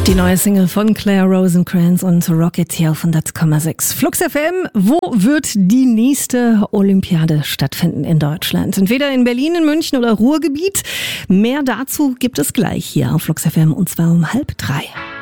Die neue Single von Claire Rosencrantz und Rocket hier auf 100,6. Flux FM, wo wird die nächste Olympiade stattfinden in Deutschland? Entweder in Berlin, in München oder Ruhrgebiet. Mehr dazu gibt es gleich hier auf Flux FM und zwar um 2:30.